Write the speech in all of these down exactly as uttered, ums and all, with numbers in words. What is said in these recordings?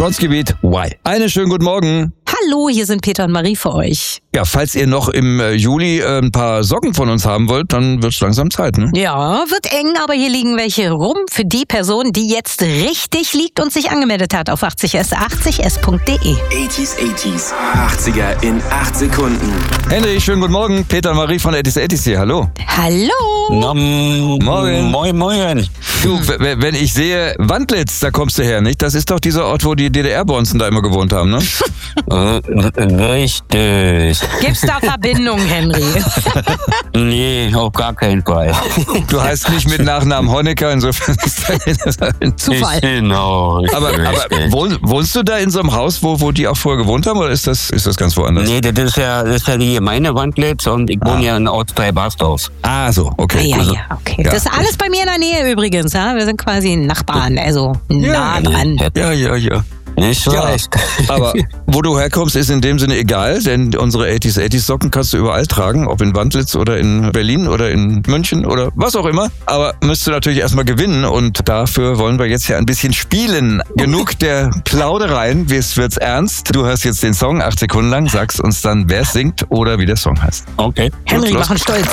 Frontgebiet Y. Einen schönen guten Morgen. Hallo, hier sind Peter und Marie für euch. Ja, falls ihr noch im Juli äh, ein paar Socken von uns haben wollt, dann wird's langsam Zeit, ne? Ja, wird eng, aber hier liegen welche rum für die Person, die jetzt richtig liegt und sich angemeldet hat auf achtzig s achtzig s punkt de. achtziger, achtziger, achtziger in acht Sekunden. Henry, schönen guten Morgen. Peter und Marie von achtziger, achtziger hier. Hallo. Hallo. Na, Morgen. Moin, moin. Du, w- wenn ich sehe Wandlitz, da kommst du her, nicht? Das ist doch dieser Ort, wo die D D R-Bonzen da immer gewohnt haben, ne? Äh, Richtig. Gibt's da Verbindungen, Henry? Nee, auf gar keinen Fall. Du heißt nicht mit Nachnamen Honecker, insofern ist das ein Zufall. Genau. Aber, aber wohn, wohnst du da in so einem Haus, wo, wo die auch vorher gewohnt haben, oder ist das, ist das ganz woanders? Nee, das ist ja, das ist ja die gemeine Wandlitz und ich wohne Ah. ja in Ortsteil Barsdorf. Ah, so, okay. Ja, ja, Also, ja, okay. ja. Das ist alles bei mir in der Nähe übrigens, ja? Wir sind quasi Nachbarn, also nah dran. Ja, ja, ja. Nicht Ja, schlecht. aber wo du herkommst, ist in dem Sinne egal, denn unsere achtziger, achtziger Socken kannst du überall tragen, ob in Wandlitz oder in Berlin oder in München oder was auch immer. Aber müsst du natürlich erstmal gewinnen und dafür wollen wir jetzt ja ein bisschen spielen. Genug der Plaudereien, es wird's ernst. Du hörst jetzt den Song acht Sekunden lang, sagst uns dann, wer es singt oder wie der Song heißt. Okay. Henry, Los. machen stolz.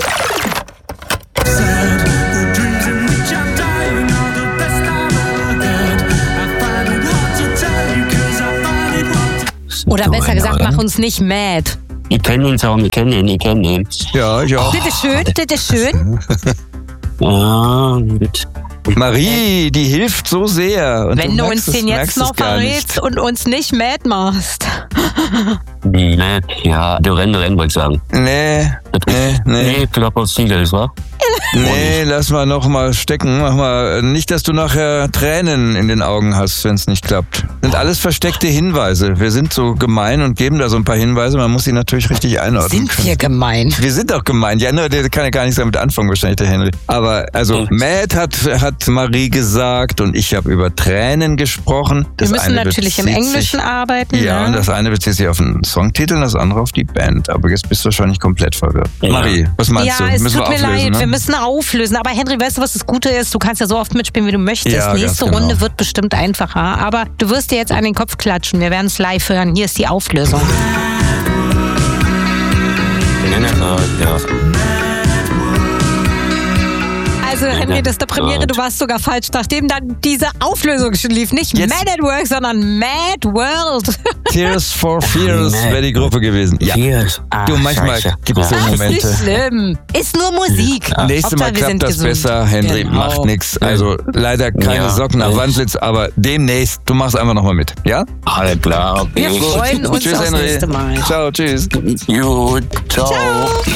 Oder besser gesagt, mach uns nicht mad. Ich kenne den Song, ich kenne den, ich kenne den. Ja, ja. Das ist schön, das ist schön. Ah, gut. Marie, die hilft so sehr. Und Wenn du uns merkst es- den jetzt merkst es noch gar nicht. verrätst und uns nicht mad machst. Nee, ja, du renn, renn, wollte ich sagen. Nee, nee, nee. Nee, Klopp aus Ziegels, wa? Nee, lass mal noch mal stecken. Mach mal nicht, dass du nachher Tränen in den Augen hast, wenn es nicht klappt. Sind alles versteckte Hinweise. Wir sind so gemein und geben da so ein paar Hinweise. Man muss sie natürlich richtig einordnen. Sind wir gemein? Wir sind auch gemein. Ja, nur, der kann ja gar nichts damit anfangen, wahrscheinlich der Henry. Aber also, Mhm. Matt hat, hat Marie gesagt und ich habe über Tränen gesprochen. Das Wir müssen eine natürlich im bezieht Englischen sich, arbeiten. Ja, ne? und das eine bezieht sich auf den Songtitel und das andere auf die Band. Aber jetzt bist du wahrscheinlich komplett verwirrt. Ja. Marie, was meinst ja, du? es Müssen tut wir mir auflösen, leid, ne? wir müssen auflösen. Aber Henry, weißt du, was das Gute ist? Du kannst ja so oft mitspielen, wie du möchtest. Ja, ganz Nächste genau. Runde wird bestimmt einfacher. Aber du wirst dir jetzt an den Kopf klatschen. Wir werden es live hören. Hier ist die Auflösung. Ja, ja. Also Henry, das ist der Premiere, du warst sogar falsch, nachdem dann diese Auflösung schon lief. Nicht Jetzt- Mad at Work, sondern Mad World. Tears for Fears wäre die Gruppe gewesen. Ja. Cheers. Ah, Du, manchmal Scheiße. gibt es so Ja. Ach, ist nicht Momente. schlimm. Ist nur Musik. Nächstes Mal Hauptsache, wir klappt sind das gesund. besser. Henry Genau. macht nichts. Also leider keine Ja. Socken nach Wandlitz, aber demnächst. Du machst einfach nochmal mit. Ja? Alles klar, okay. Wir freuen uns Tschüss, aufs Henry. nächste Mal. Ciao, tschüss. Gut, ciao. Ciao.